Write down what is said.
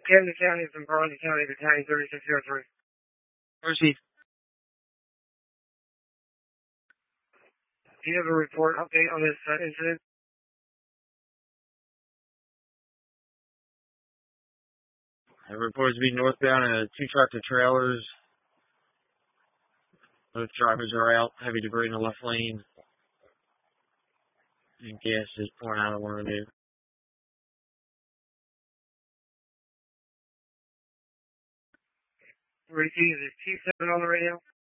Camden County from Burlington County, Battalion 3603. Proceed. Do you have a report update on this incident? It reports to be northbound and 2 tractor trailers. Both drivers are out. Heavy debris in the left lane. And gas is pouring out of one of them. Repeat, is it T7 on the radio?